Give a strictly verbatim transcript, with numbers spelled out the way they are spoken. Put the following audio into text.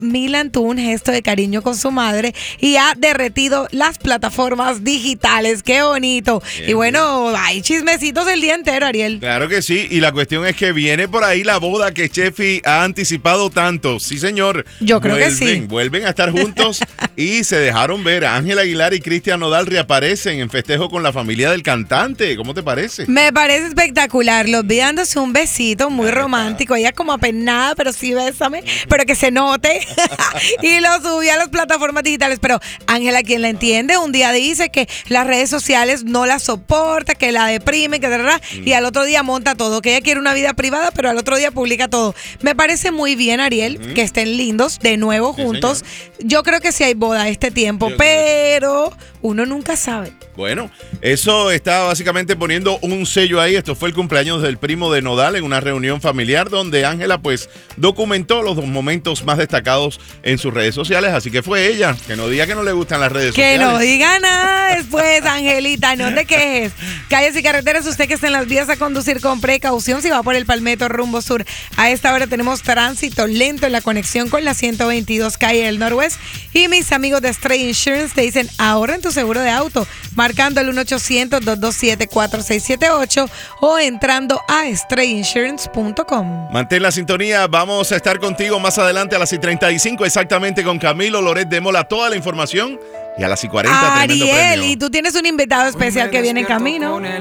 Milan tuvo un gesto de cariño con su madre y ha derretido las plataformas digitales. ¡Qué bonito! Bien, y bueno, bien. Hay chismecitos el día entero, Ariel. Claro que sí, y la cuestión es que viene por ahí la boda que Steffi ha anticipado tanto. Sí, señor. Yo creo vuelven, que sí. Vuelven a estar juntos y se dejaron ver. Ángel Aguilar y Cristian Nodal reaparecen en festejo con la familia del cantante. ¿Cómo te parece? Me parece espectacular. Los vi dándose un besito muy romántico. Ella como apenada, pero sí bésame, pero que se note. Y lo subí a las plataformas digitales. Pero Ángela, quien la entiende, un día dice que las redes sociales no la soporta, que la deprime, que mm. y al otro día monta todo, que ella quiere una vida privada, pero al otro día publica todo. Me parece muy bien, Ariel, mm. que estén lindos de nuevo sí, juntos. Señor. Yo creo que sí hay boda este tiempo, Yo pero uno nunca sabe. Bueno, eso está básicamente poniendo un sello ahí. Esto fue el cumpleaños del primo de Nodal en una reunión familiar donde Ángela pues documentó los dos momentos más destacados en sus redes sociales, así que fue ella. Que no diga que no le gustan las redes que sociales. Que no diga nada después, Angelita, no te quejes. Calles y carreteras, usted que está en las vías a conducir con precaución si va por el Palmetto rumbo sur. A esta hora tenemos tránsito lento en la conexión con la ciento veintidós calle del Noroeste. Y mis amigos de Stray Insurance te dicen, ahorra en tu seguro de auto, marcando el uno ochocientos, dos dos siete, cuatro seis siete ocho o entrando a stray insurance punto com. Mantén la sintonía, vamos a estar contigo más adelante a las seis treinta y cinco exactamente con Camilo Loret de Mola, toda la información y a las seis cuarenta Ariel, tremendo premio. Y tú tienes un invitado especial que viene en camino.